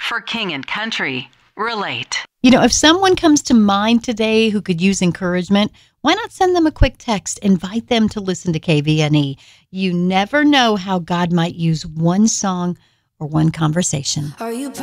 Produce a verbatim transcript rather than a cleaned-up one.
For King and Country, relate. You know, if someone comes to mind today who could use encouragement, why not send them a quick text? Invite them to listen to K V N E. You never know how God might use one song or one conversation. Are you